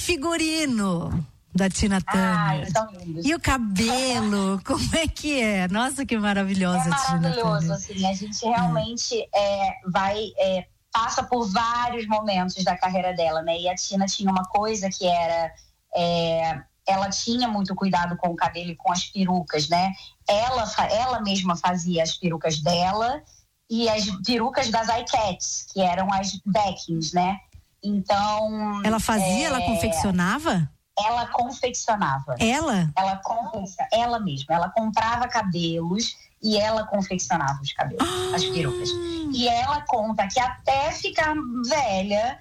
figurino da Tina Turner. São lindos. E o cabelo, como é que é? Nossa, que maravilhosa a Tina Turner. É maravilhoso, assim, a gente realmente passa por vários momentos da carreira dela, né? E a Tina tinha uma coisa que era, ela tinha muito cuidado com o cabelo e com as perucas, né? Ela mesma fazia as perucas dela e as perucas das iCats, que eram as backings, né? Então... Ela fazia, ela confeccionava? Ela confeccionava. Ela? Ela mesma. Ela comprava cabelos e ela confeccionava os cabelos, as perucas. E ela conta que até ficar velha,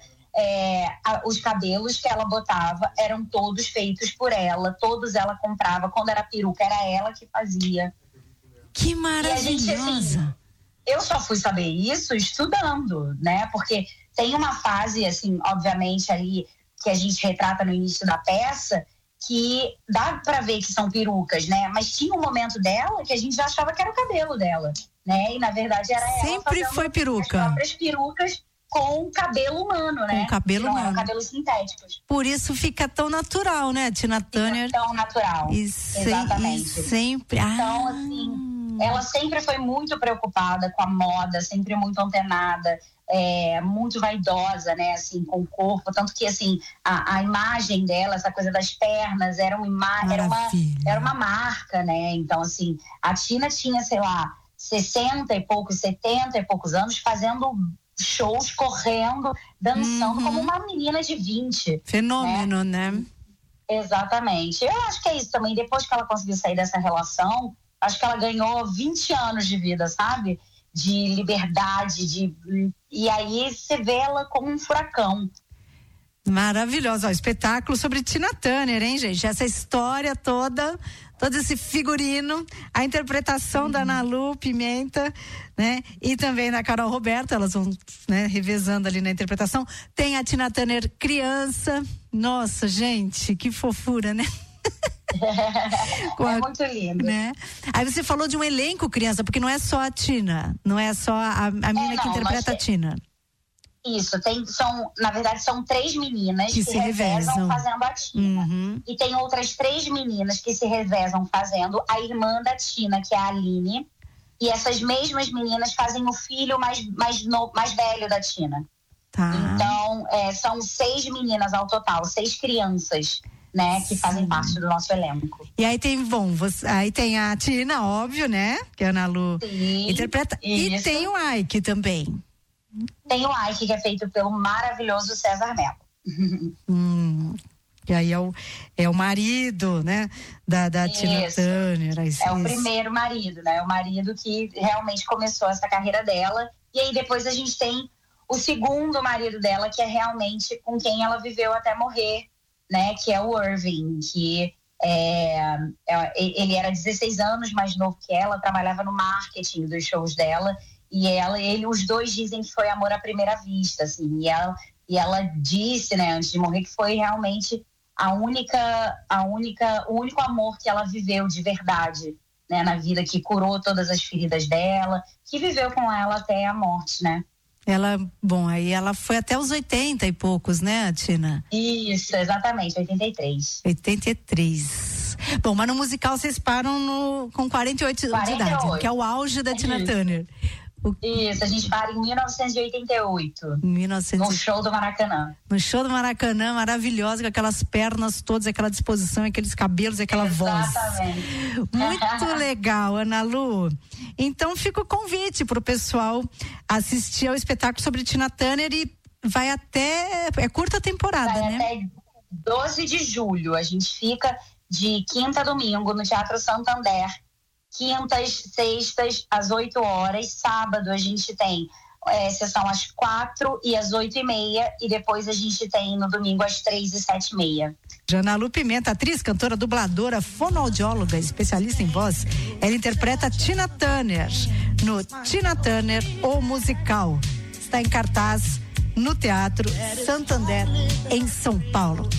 os cabelos que ela botava eram todos feitos por ela, todos ela comprava. Quando era peruca, era ela que fazia. Que maravilhosa! E a gente, assim, eu só fui saber isso estudando, né? Porque tem uma fase, assim, obviamente, ali que a gente retrata no início da peça, que dá pra ver que são perucas, né? Mas tinha um momento dela que a gente já achava que era o cabelo dela, né? E na verdade era ela sempre foi peruca. As próprias perucas com cabelo humano, né? Com cabelo humano. Não eram cabelos sintéticos. Por isso fica tão natural, né, Tina Turner? Fica tão natural. Exatamente. Sempre. Então, assim, ela sempre foi muito preocupada com a moda, sempre muito antenada. Muito vaidosa, né, assim, com o corpo, tanto que, assim, a imagem dela, essa coisa das pernas, era uma marca, né, então, assim, a Tina tinha, sei lá, 60 e poucos, 70 e poucos anos, fazendo shows, correndo, dançando como uma menina de 20. Fenômeno, né? Exatamente. Eu acho que é isso também, depois que ela conseguiu sair dessa relação, acho que ela ganhou 20 anos de vida, sabe? De liberdade, e aí você vê ela como um furacão. Maravilhosa, espetáculo sobre Tina Turner, hein, gente? Essa história toda, todo esse figurino, a interpretação da Ana Lu Pimenta, né? E também da Carol Roberto, elas vão, né, revezando ali na interpretação. Tem a Tina Turner criança. Nossa, gente, que fofura, né? Muito lindo, né? Aí você falou de um elenco criança, porque não é só a Tina, não é só a menina que interpreta a Tina. Isso, na verdade são 3 meninas que se revezam fazendo a Tina. E tem outras 3 meninas que se revezam fazendo a irmã da Tina, que é a Aline. E essas mesmas meninas fazem o filho mais velho da Tina. Tá. Então, são 6 meninas ao total, 6 crianças, né, que fazem parte do nosso elenco. E aí tem a Tina, óbvio, né, que a Ana Lu interpreta. Isso. E tem o Ike também. Tem o Ike, que é feito pelo maravilhoso César Mello. E aí é o marido, né, da Tina Turner. O primeiro marido, né, o marido que realmente começou essa carreira dela. E aí depois a gente tem o segundo marido dela, que é realmente com quem ela viveu até morrer, né, que é o Irving, que ele era 16 anos mais novo que ela, trabalhava no marketing dos shows dela, e os dois dizem que foi amor à primeira vista, assim, e ela disse, né, antes de morrer, que foi realmente o único amor que ela viveu de verdade, né, na vida, que curou todas as feridas dela, que viveu com ela até a morte, né. Aí ela foi até os 80 e poucos, né, Tina? Isso, exatamente, 83. 83. Bom, mas no musical vocês param com 48 de idade, que é o auge da Tina Turner. Isso, a gente para em 1988. No show do Maracanã. No show do Maracanã, maravilhosa, com aquelas pernas todas, aquela disposição, aqueles cabelos, aquela voz. Muito legal, Ana Lu. Então fica o convite pro pessoal assistir ao espetáculo sobre Tina Turner e vai até... É curta temporada, né? Até 12 de julho. A gente fica de quinta a domingo no Teatro Santander. Quintas, sextas, às 8 horas. Sábado a gente tem sessão às 4 e às 8h30. E depois a gente tem no domingo às 3 e 7h30. Ana Lu Pimenta, atriz, cantora, dubladora, fonoaudióloga, especialista em voz. Ela interpreta Tina Turner no Tina Turner, o musical. Está em cartaz no Teatro Santander, em São Paulo.